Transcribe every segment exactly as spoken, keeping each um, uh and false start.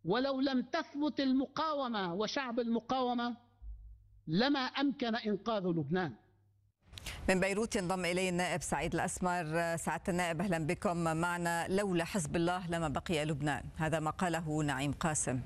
ولو لم تثبت المقاومة وشعب المقاومة لما أمكن إنقاذ لبنان. من بيروت ينضم إلي النائب سعيد الأسمر. سعادة النائب أهلا بكم معنا. لولا حزب الله لما بقي لبنان، هذا ما قاله نعيم قاسم.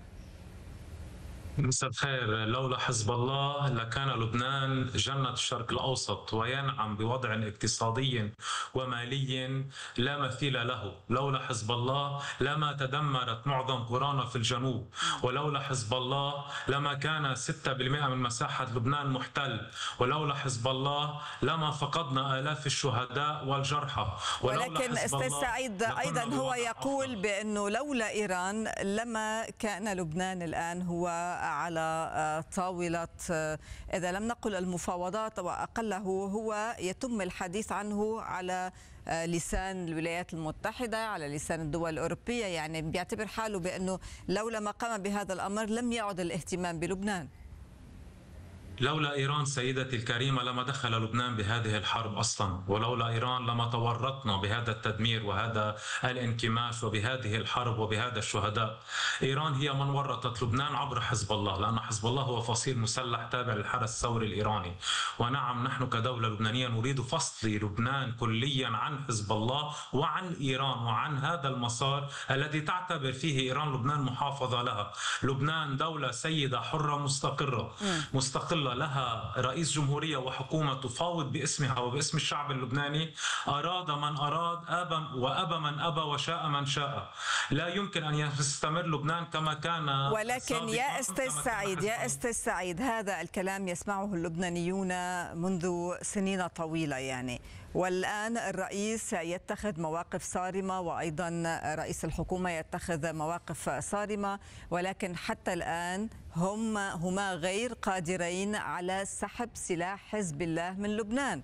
مساء الخير. لولا حزب الله لكان لبنان جنة الشرق الأوسط وينعم بوضع اقتصادي ومالي لا مثيل له. لولا حزب الله لما تدمرت معظم قرانا في الجنوب، ولولا حزب الله لما كان ستة بالمئة من مساحة لبنان محتل، ولولا حزب الله لما فقدنا آلاف الشهداء والجرحى. ولكن أستاذ سعيد أيضا هو يقول بأنه لولا إيران لما كان لبنان الآن هو على طاولة، إذا لم نقل المفاوضات وأقله هو يتم الحديث عنه على لسان الولايات المتحدة، على لسان الدول الأوروبية، يعني بيعتبر حاله بأنه لولا ما قام بهذا الأمر لم يعد الاهتمام بلبنان. لولا إيران سيدتي الكريمة لما دخل لبنان بهذه الحرب أصلا، ولولا إيران لما تورطنا بهذا التدمير وهذا الانكماش وبهذه الحرب وبهذا الشهداء. إيران هي من ورطت لبنان عبر حزب الله، لأن حزب الله هو فصيل مسلح تابع للحرس الثوري الإيراني. ونعم نحن كدولة لبنانية نريد فصل لبنان كليا عن حزب الله وعن إيران وعن هذا المسار الذي تعتبر فيه إيران لبنان محافظة لها. لبنان دولة سيدة حرة مستقرة مستقلة، لها رئيس جمهورية وحكومة تفاوض باسمها وباسم الشعب اللبناني. أراد من أراد أبى وأبى من أبى وشاء من شاء. لا يمكن أن يستمر لبنان كما كان. ولكن يا أستاذ سعيد يا أستاذ سعيد هذا الكلام يسمعه اللبنانيون منذ سنين طويلة يعني، والآن الرئيس يتخذ مواقف صارمة وأيضا رئيس الحكومة يتخذ مواقف صارمة، ولكن حتى الآن هم هما غير قادرين على سحب سلاح حزب الله من لبنان.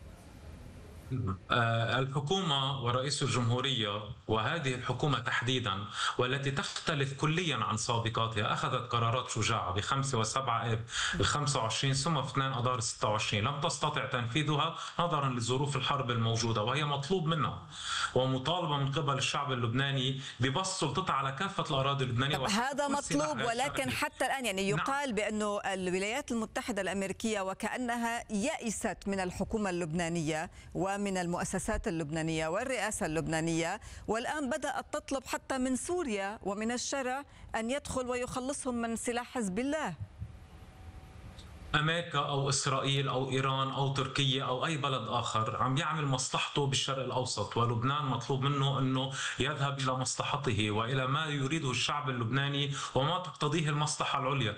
الحكومة ورئيس الجمهورية وهذه الحكومة تحديدا والتي تختلف كليا عن سابقاتها أخذت قرارات شجاعة بخمسة وسبعة آب الخمسة وعشرين ثم في اثنين أذار ستة وعشرين لم تستطع تنفيذها نظرا لظروف الحرب الموجودة، وهي مطلوب منها ومطالبة من قبل الشعب اللبناني ببسط سلطتها على كافة الأراضي اللبنانية. هذا مطلوب، ولكن حتى الآن يعني يقال نعم. بأنه الولايات المتحدة الأمريكية وكأنها يئست من الحكومة اللبنانية و من المؤسسات اللبنانية والرئاسة اللبنانية، والآن بدأت تطلب حتى من سوريا ومن الشرع أن يدخل ويخلصهم من سلاح حزب الله. أمريكا أو إسرائيل أو إيران أو تركيا أو أي بلد آخر عم يعمل مصلحته بالشرق الأوسط، ولبنان مطلوب منه أنه يذهب إلى مصلحته وإلى ما يريده الشعب اللبناني وما تقتضيه المصلحة العليا.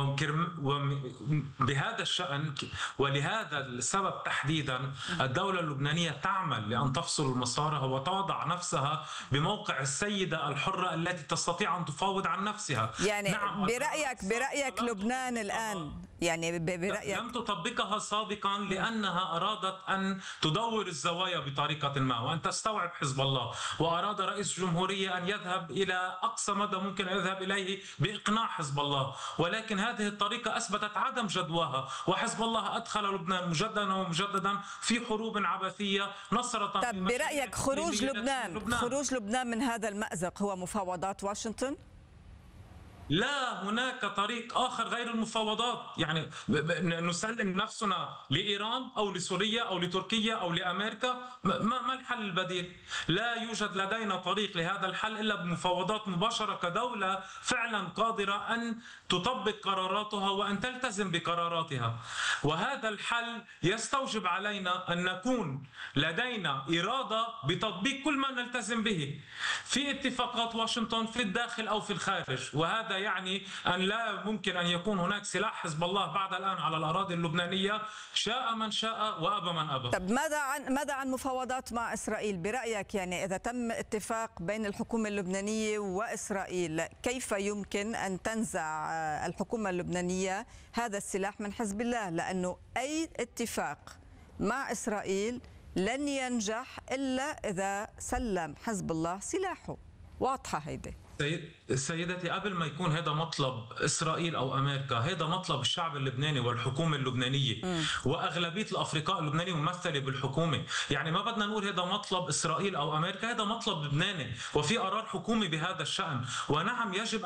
وبهذا الشأن ولهذا السبب تحديدا الدولة اللبنانية تعمل لأن تفصل مسارها وتضع نفسها بموقع السيدة الحرة التي تستطيع أن تفاوض عن نفسها. يعني نعم برأيك برأيك لبنان الآن يعني برأيك لم تطبقها سابقا لأنها أرادت أن تدور الزوايا بطريقة ما وأن تستوعب حزب الله، وأراد رئيس الجمهورية أن يذهب إلى أقصى مدى ممكن أن يذهب إليه بإقناع حزب الله، ولكن هذه الطريقة أثبتت عدم جدواها، وحزب الله أدخل لبنان مجددا ومجددا في حروب عبثية نصرة. طب برأيك خروج لبنان, لبنان خروج لبنان من هذا المأزق هو مفاوضات واشنطن؟ لا، هناك طريق آخر غير المفاوضات. يعني نسلم نفسنا لإيران أو لسوريا أو لتركيا أو لأمريكا، ما الحل البديل؟ لا يوجد لدينا طريق لهذا الحل إلا بمفاوضات مباشرة كدولة فعلا قادرة أن تطبق قراراتها وأن تلتزم بقراراتها. وهذا الحل يستوجب علينا أن نكون لدينا إرادة بتطبيق كل ما نلتزم به في اتفاقات واشنطن في الداخل أو في الخارج. وهذا يعني أن لا ممكن أن يكون هناك سلاح حزب الله بعد الآن على الأراضي اللبنانية، شاء من شاء وأبى من أبى. طب ماذا عن ماذا عن مفاوضات مع إسرائيل برأيك؟ يعني إذا تم اتفاق بين الحكومة اللبنانية وإسرائيل، كيف يمكن أن تنزع الحكومة اللبنانية هذا السلاح من حزب الله؟ لأنه أي اتفاق مع إسرائيل لن ينجح إلا إذا سلم حزب الله سلاحه. واضحة هيدي. سيدتي، قبل ما يكون هذا مطلب إسرائيل أو أمريكا، هذا مطلب الشعب اللبناني والحكومة اللبنانية م. وأغلبية الأفرقاء اللبنانية ممثلة بالحكومة. يعني ما بدنا نقول هذا مطلب إسرائيل أو أمريكا، هذا مطلب لبناني وفي قرار حكومي بهذا الشأن. ونعم يجب